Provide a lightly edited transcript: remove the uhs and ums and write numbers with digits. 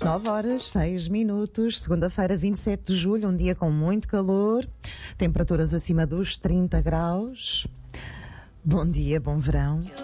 9h06, segunda-feira, 27 de julho, um dia com muito calor, temperaturas acima dos 30 graus. Bom dia, bom verão.